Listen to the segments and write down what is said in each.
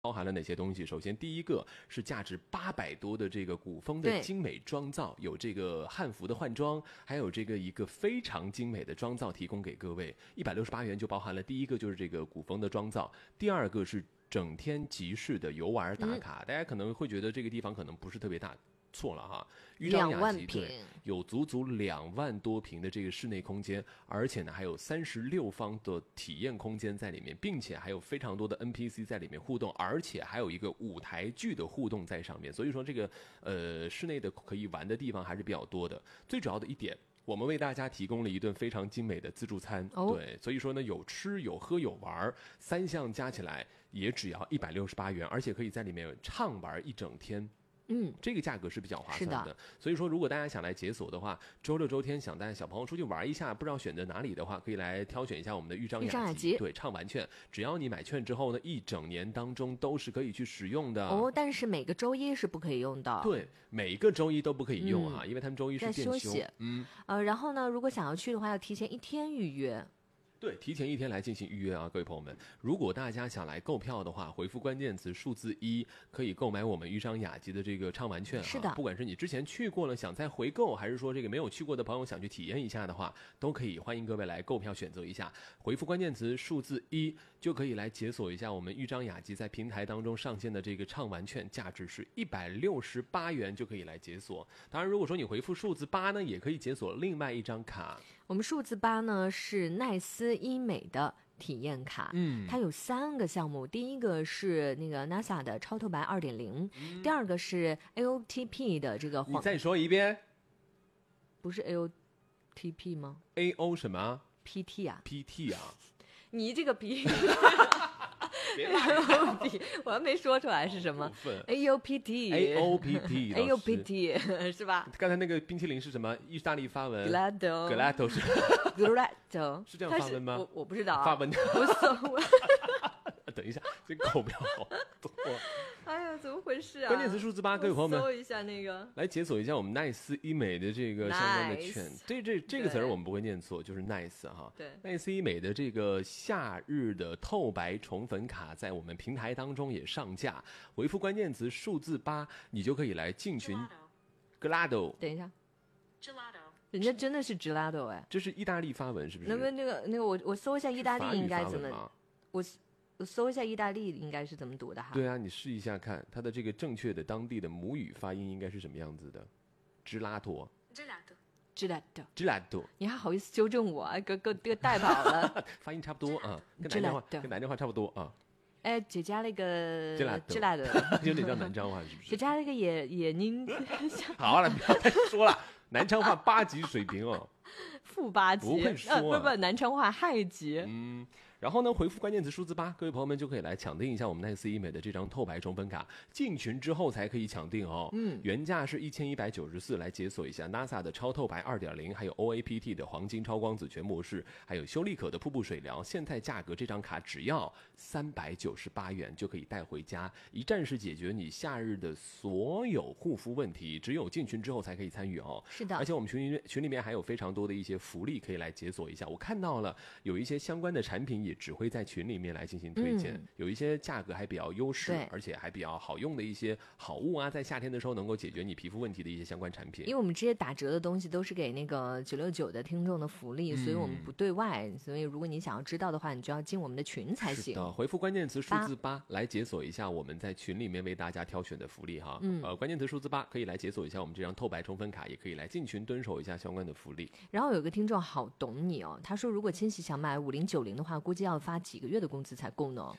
包含了哪些东西？首先，第一个是价值800多的这个古风的精美妆造，有这个汉服的换装，还有这个一个非常精美的妆造提供给各位。168元就包含了第一个就是这个古风的妆造，第二个是整天集市的游玩打卡。大家可能会觉得这个地方可能不是特别大。错了哈，豫章雅集对有足足2万多平的这个室内空间，而且呢还有36方的体验空间在里面，并且还有非常多的 NPC 在里面互动，而且还有一个舞台剧的互动在上面。所以说这个室内的可以玩的地方还是比较多的。最主要的一点，我们为大家提供了一顿非常精美的自助餐，对，所以说呢有吃有喝有玩，3项加起来也只要168元，而且可以在里面畅玩一整天。这个价格是比较划算的，所以说如果大家想来解锁的话，周六周天想带小朋友出去玩一下，不知道选择哪里的话，可以来挑选一下我们的豫章雅集，对，畅玩券，只要你买券之后呢，一整年当中都是可以去使用的哦。 但是每个周一是不可以用的， 对，每个周一都不可以用啊，因为他们周一是店休。 然后呢，如果想要去的话，要提前1天预约。 对，提前1天来进行预约啊，各位朋友们。如果大家想来购票的话，回复关键词数字1，可以购买我们豫章雅集的这个畅玩券啊。 是的， 不管是你之前去过了想再回购，还是说这个没有去过的朋友想去体验一下的话，都可以欢迎各位来购票选择一下。回复关键词数字1，就可以来解锁一下我们豫章雅集在平台当中上线的这个畅玩券，价值是168元就可以来解锁。当然，如果说你回复数字8呢，也可以解锁另外一张卡。 我们数字8呢是奈斯医美的体验卡，它有3个项目，第一个是那个 NASA 的超透白2.0，第二个是 AOTP 的这个你再说一遍， 不是 AOTP 吗 ？AO 什么 ？PT 啊 ？PT 啊？ 你这个鼻。我还没说出来是什么 AOPT 是吧？ 刚才那个冰淇淋是什么？意大利发文 Gelato 是 Gelato 是这样发文吗？ 我不知道发文我等一下，这口标好多。 哎呀，怎么回事啊？ 关键词数字8，各位朋友们， 搜一下那个， 来解锁一下我们奈斯医美的这个相关的券。这个词儿我们不会念错，就是 nice 哈。 对， 奈斯医美的这个夏日的透白宠粉卡在我们平台当中也上架，回复关键词数字8，你就可以来进群。Gelato， 等一下 ，Gelato， 人家真的是 Gelato 哎， 这是意大利发文是不是？ 那么那个我搜一下意大利应该怎么？我搜一下意大利应该是怎么读的哈？ 对啊，你试一下看，它的这个正确的当地的母语发音应该是什么样子的？芝拉托。Gelato， 你还好意思纠正我啊？给带跑了。 发音差不多啊，跟南京话差不多啊。 哎，只加了一个 Gelato，有点像南昌话是不是？ 只加了一个也您。 好了，不要再说了，南昌话8级水平哦。 负8级。 不会说啊。 不，南昌话2级。 然后呢，回复关键词数字8，各位朋友们就可以来抢订一下我们奈斯医美的这张透白宠粉卡，进群之后才可以抢订哦。原价是1194，来解锁一下 NASA 的超透白2.0，还有 OAPT 的黄金超光子全模式，还有修丽可的瀑布水疗。现在价格这张卡只要398元就可以带回家，一站式解决你夏日的所有护肤问题，只有进群之后才可以参与哦。 是的， 而且我们群里面还有非常多的一些福利可以来解锁一下。我看到了有一些相关的产品也只会在群里面来进行推荐，有一些价格还比较优势，而且还比较好用的一些好物啊，在夏天的时候能够解决你皮肤问题的一些相关产品。 因为我们这些打折的东西都是给那个969的听众的福利，所以我们不对外。所以如果你想要知道的话，你就要进我们的群才行。 是的，回复关键词数字8来解锁一下我们在群里面为大家挑选的福利哈。关键词数字8可以来解锁一下我们这张透白宠粉卡，也可以来进群蹲守一下相关的福利。 然后有个听众好懂你哦，他说如果千玺想买5090的话，估计要发几个月的工资才够呢。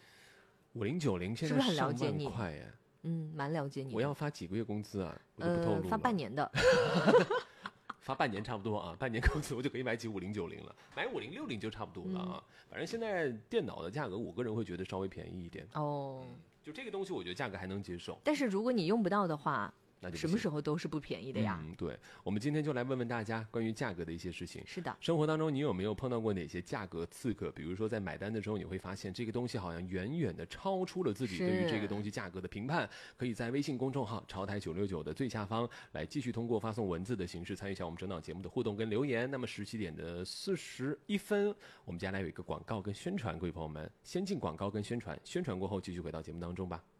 5090现在是不是很了解你？ 快耶。 蛮了解你。 我要发几个月工资啊？我就不透露了。 发半年的。 发半年差不多啊，半年工资我就可以买起5090了，买5060就差不多了啊。反正现在电脑的价格，我个人会觉得稍微便宜一点。 哦， 就这个东西，我觉得价格还能接受。 但是如果你用不到的话， 那就什么时候都是不便宜的呀。 对，我们今天就来问问大家关于价格的一些事情。 是的， 生活当中你有没有碰到过哪些价格刺客？比如说在买单的时候，你会发现这个东西好像远远的超出了自己对于这个东西价格的评判。可以在微信公众号潮台969的最下方来继续通过发送文字的形式参与一下我们整档节目的互动跟留言。那么17点的41分，我们接下来有一个广告跟宣传，各位朋友们先进广告跟宣传，宣传过后继续回到节目当中吧。